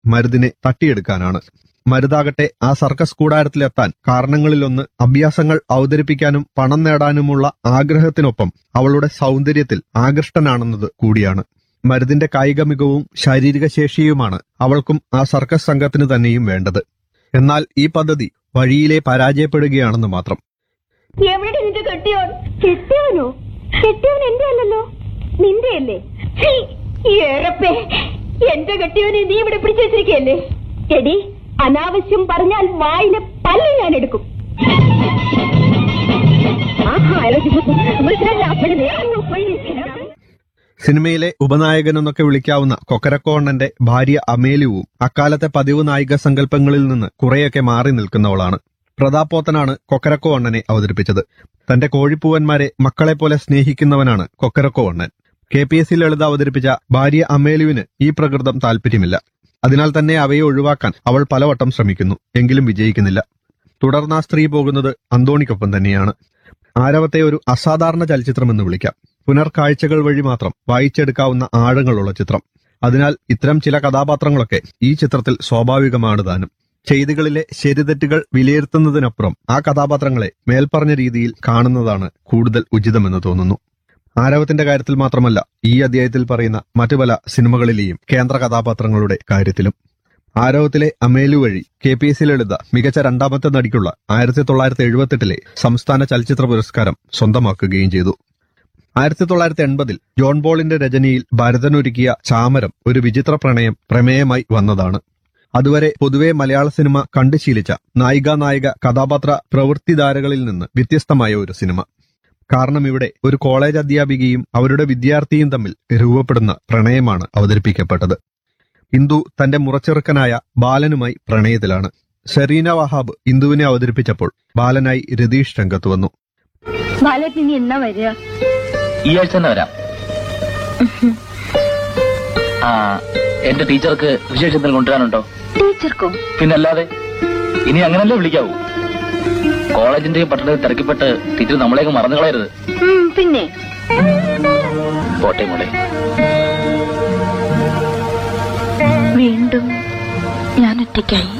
മരുതിനെ തട്ടിയെടുക്കാനാണ്. മരുതാകട്ടെ ആ സർക്കസ് കൂടാരത്തിലെത്താൻ കാരണങ്ങളിലൊന്ന് അഭ്യാസങ്ങൾ അവതരിപ്പിക്കാനും പണം നേടാനുമുള്ള ആഗ്രഹത്തിനൊപ്പം അവളുടെ സൗന്ദര്യത്തിൽ ആകൃഷ്ടനാണെന്നത് കൂടിയാണ്. മരുതിന്റെ കായിക മികവും ശാരീരിക ശേഷിയുമാണ് അവൾക്കും ആ സർക്കസ് സംഘത്തിന് തന്നെയും വേണ്ടത്. എന്നാൽ ഈ പദ്ധതി വഴിയിലെ പരാജയപ്പെടുകയാണെന്ന് മാത്രം. എവിടെ നിന്റെ കെട്ടിയോൻ? കെട്ടിയവനോ? കെട്ടിയവൻ എന്റെ അല്ലല്ലോ, നിന്റെ അല്ലേ? ഏറപ്പേ, എന്റെ കെട്ടിയവനെ നീ ഇവിടെ പിടിച്ചു വെച്ചിരിക്കയല്ലേ? എടി, അനാവശ്യം പറഞ്ഞാൽ വായിലെ പല്ല് ഞാൻ എടുക്കും. സിനിമയിലെ ഉപനായകൻ എന്നൊക്കെ വിളിക്കാവുന്ന കൊക്കരക്കോ അണ്ണന്റെ ഭാര്യ അമേലുവും അക്കാലത്തെ പതിവ് നായിക സങ്കല്പങ്ങളിൽ നിന്ന് കുറെയൊക്കെ മാറി നിൽക്കുന്നവളാണ്. പ്രതാപ് പോത്തനാണ് കൊക്കരക്കോ അണ്ണനെ അവതരിപ്പിച്ചത്. തന്റെ കോഴിപ്പൂവന്മാരെ മക്കളെപ്പോലെ സ്നേഹിക്കുന്നവനാണ് കൊക്കരക്കോ അണ്ണൻ. KPSC ലളിത അവതരിപ്പിച്ച ഭാര്യ അമേലുവിന് ഈ പ്രകൃതം താല്പര്യമില്ല. അതിനാൽ തന്നെ അവയെ ഒഴിവാക്കാൻ അവൾ പലവട്ടം ശ്രമിക്കുന്നു, എങ്കിലും വിജയിക്കുന്നില്ല. തുടർന്ന് ആ സ്ത്രീ പോകുന്നത് അന്തോണിക്കൊപ്പം തന്നെയാണ്. ആരവത്തെ ഒരു അസാധാരണ ചലച്ചിത്രമെന്ന് വിളിക്കാം. പുനർക്കാഴ്ചകൾ വഴി മാത്രം വായിച്ചെടുക്കാവുന്ന ആഴങ്ങളുള്ള ചിത്രം. അതിനാൽ ഇത്തരം ചില കഥാപാത്രങ്ങളൊക്കെ ഈ ചിത്രത്തിൽ സ്വാഭാവികമാണ് താനും. ചെയ്തികളിലെ ശരിതെറ്റുകൾ വിലയിരുത്തുന്നതിനപ്പുറം ആ കഥാപാത്രങ്ങളെ മേൽപ്പറഞ്ഞ രീതിയിൽ കാണുന്നതാണ് കൂടുതൽ ഉചിതമെന്ന് തോന്നുന്നു. ആരവത്തിന്റെ കാര്യത്തിൽ മാത്രമല്ല, ഈ അധ്യായത്തിൽ പറയുന്ന മറ്റു പല സിനിമകളിലെയും കേന്ദ്ര കഥാപാത്രങ്ങളുടെ കാര്യത്തിലും. ആരവത്തിലെ അമേലു വഴി KPSC ലളിത മികച്ച രണ്ടാമത്തെ നടിക്കുള്ള 1978 സംസ്ഥാന ചലച്ചിത്ര പുരസ്കാരം സ്വന്തമാക്കുകയും ചെയ്തു. 1980 ജോൺ പോളിന്റെ രചനയിൽ ഭരതനൊരുക്കിയ ചാമരം ഒരു വിചിത്ര പ്രണയം പ്രമേയമായി വന്നതാണ്. അതുവരെ പൊതുവെ മലയാള സിനിമ കണ്ടു ശീലിച്ച നായിക കഥാപാത്ര പ്രവൃത്തിധാരകളിൽ നിന്ന് വ്യത്യസ്തമായ ഒരു സിനിമ. കാരണം ഇവിടെ ഒരു കോളേജ് അധ്യാപികയും അവരുടെ വിദ്യാർത്ഥിയും തമ്മിൽ രൂപപ്പെടുന്ന പ്രണയമാണ് അവതരിപ്പിക്കപ്പെട്ടത്. ഇന്ദു തന്റെ മുറച്ചെറുക്കനായ ബാലനുമായി പ്രണയത്തിലാണ്. ഷെറീന വഹാബ് ഇന്ദുവിനെ അവതരിപ്പിച്ചപ്പോൾ ബാലനായി രതീഷ് രംഗത്ത് വന്നു. ബാലൻ എന്നാ വരിക? ഈ ആഴ്ച തന്നെ വരാം. എന്റെ ടീച്ചർക്ക് വിശേഷത്തിൽ കൊണ്ടുവരാനുണ്ടോ? ടീച്ചർക്കോ? പിന്നല്ലാതെ, ഇനി അങ്ങനല്ലേ വിളിക്കാവൂ. കോളേജിന്റെയും പട്ടണത്തിൽ തിരക്കിപ്പെട്ട് ടീച്ചർ നമ്മളെയൊക്കെ മറന്നു കളയരുത്. പിന്നെ പോട്ടെ മോളെ. വീണ്ടും ഞാൻ ഒറ്റയ്ക്കായി.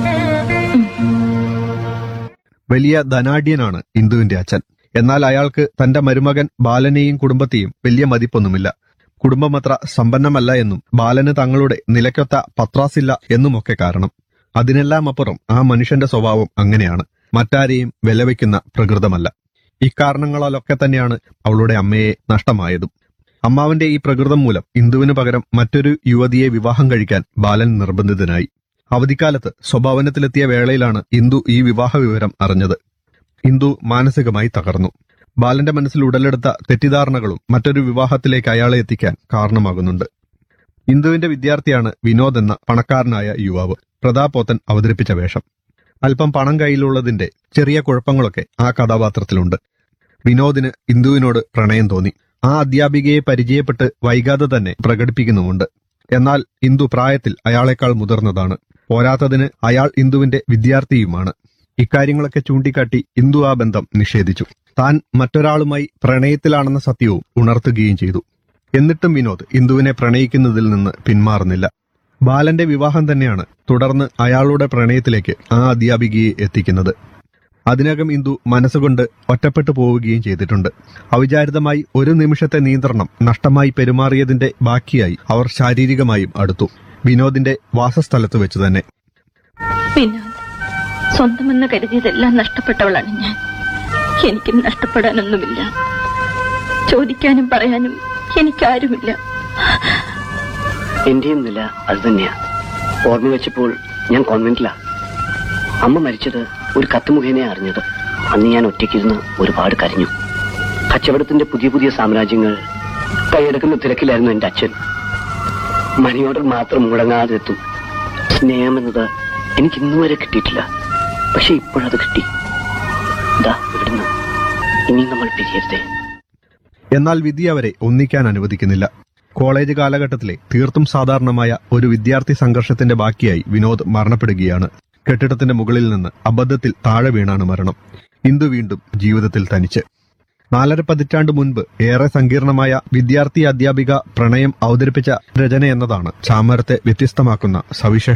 വലിയ ധനാഢ്യനാണ് ഇന്ദുവിന്റെ അച്ഛൻ. എന്നാൽ അയാൾക്ക് തന്റെ മരുമകൻ ബാലനെയും കുടുംബത്തെയും വലിയ മതിപ്പൊന്നുമില്ല. കുടുംബമത്ര സമ്പന്നമല്ല എന്നും ബാലന് തങ്ങളുടെ നിലയ്ക്കൊത്ത പത്രാസില്ല എന്നുമൊക്കെ കാരണം. അതിനെല്ലാം അപ്പുറം ആ മനുഷ്യന്റെ സ്വഭാവം അങ്ങനെയാണ്. മറ്റാരെയും വിലവയ്ക്കുന്ന പ്രകൃതമല്ല. ഇക്കാരണങ്ങളാലൊക്കെ തന്നെയാണ് അവളുടെ അമ്മയെ നഷ്ടമായതും. അമ്മാവന്റെ ഈ പ്രകൃതം മൂലം ഇന്ദുവിന് പകരം മറ്റൊരു യുവതിയെ വിവാഹം കഴിക്കാൻ ബാലൻ നിർബന്ധിതനായി. അവധിക്കാലത്ത് സ്വഭവനത്തിലെത്തിയ വേളയിലാണ് ഇന്ദു ഈ വിവാഹ വിവരം അറിഞ്ഞത്. ഇന്ദു മാനസികമായി തകർന്നു. ബാലന്റെ മനസ്സിൽ ഉടലെടുത്ത തെറ്റിദ്ധാരണകളും മറ്റൊരു വിവാഹത്തിലേക്ക് അയാളെ എത്തിക്കാൻ കാരണമാകുന്നുണ്ട്. ഇന്ദുവിന്റെ വിദ്യാർത്ഥിയാണ് വിനോദ് എന്ന പണക്കാരനായ യുവാവ്. പ്രതാപ് പോത്തൻ അവതരിപ്പിച്ച വേഷം. അല്പം പണം കയ്യിലുള്ളതിന്റെ ചെറിയ കുഴപ്പങ്ങളൊക്കെ ആ കഥാപാത്രത്തിലുണ്ട്. വിനോദിന് ഇന്ദുവിനോട് പ്രണയം തോന്നി. ആ അധ്യാപികയെ പരിചയപ്പെട്ട് വൈകാതെ തന്നെ പ്രകടിപ്പിക്കുന്നുമുണ്ട്. എന്നാൽ ഇന്ദു പ്രായത്തിൽ അയാളെക്കാൾ മുതിർന്നതാണ്. പോരാത്തതിന് അയാൾ ഇന്ദുവിന്റെ വിദ്യാർത്ഥിയുമാണ്. ഇക്കാര്യങ്ങളൊക്കെ ചൂണ്ടിക്കാട്ടി ഇന്ദു ആ ബന്ധം നിഷേധിച്ചു. താൻ മറ്റൊരാളുമായി പ്രണയത്തിലാണെന്ന സത്യവും ഉണർത്തുകയും ചെയ്തു. എന്നിട്ടും വിനോദ് ഇന്ദുവിനെ പ്രണയിക്കുന്നതിൽ നിന്ന് പിന്മാറുന്നില്ല. ബാലന്റെ വിവാഹം തന്നെയാണ് തുടർന്ന് അയാളുടെ പ്രണയത്തിലേക്ക് ആ അധ്യാപികയെ എത്തിക്കുന്നത്. അതിനകം ഇന്ദു മനസ്സുകൊണ്ട് ഒറ്റപ്പെട്ടു പോവുകയും ചെയ്തിട്ടുണ്ട്. അവിചാരിതമായി ഒരു നിമിഷത്തെ നിയന്ത്രണം നഷ്ടമായി പെരുമാറിയതിന്റെ ബാക്കിയായി അവർ ശാരീരികമായും അടുത്തു. വിനോദിന്റെ വാസസ്ഥലത്ത് വെച്ച് തന്നെ. വിനോദ്, സ്വന്തമെന്ന് കരുതിയതെല്ലാം നഷ്ടപ്പെട്ടവളാണ് ഞാൻ. എനിക്ക് നഷ്ടപ്പെടാനൊന്നുമില്ല. ചോദിക്കാനും പറയാനും എനിക്കാരുമില്ല. എന്റെയും നില അത് തന്നെയാ. ഓർമ്മ വെച്ചപ്പോൾ ഞാൻ കോൺവെന്റിലാ. അമ്മ മരിച്ചത് ഒരു കത്ത് മുഖേന അറിഞ്ഞത്. അന്ന് ഞാൻ ഒറ്റയ്ക്കിരുന്ന് ഒരുപാട് കരഞ്ഞു. കച്ചവടത്തിന്റെ പുതിയ സാമ്രാജ്യങ്ങൾ കൈയടക്കുന്ന തിരക്കിലായിരുന്നു എന്റെ അച്ഛൻ. മണി ഓർഡർ മാത്രം മുടങ്ങാതെ എത്തും. സ്നേഹമെന്നത് എനിക്ക് ഇന്നുവരെ കിട്ടിയിട്ടില്ല. പക്ഷെ ഇപ്പോഴത് കിട്ടി. ഇതാ ഇവിടുന്ന് ഇനി നമ്മൾ പിരിയരുതേ. എന്നാൽ വിധി അവരെ ഒന്നിക്കാൻ അനുവദിക്കുന്നില്ല. കോളേജ് കാലഘട്ടത്തിലെ തീർത്തും സാധാരണമായ ഒരു വിദ്യാർത്ഥി സംഘർഷത്തിന്റെ ബാക്കിയായി വിനോദ് മരണപ്പെടുകയാണ്. കെട്ടിടത്തിന്റെ മുകളിൽ നിന്ന് അബദ്ധത്തിൽ താഴെ വീണാണ് മരണം. ഇന്ദു വീണ്ടും ജീവിതത്തിൽ തനിച്ച്. 4.5 പതിറ്റാണ്ട് മുൻപ് ഏറെ സങ്കീർണമായ വിദ്യാർത്ഥി അധ്യാപിക പ്രണയം അവതരിപ്പിച്ച രചന എന്നതാണ് ചാമരത്തെ വ്യത്യസ്തമാക്കുന്ന സവിശേഷ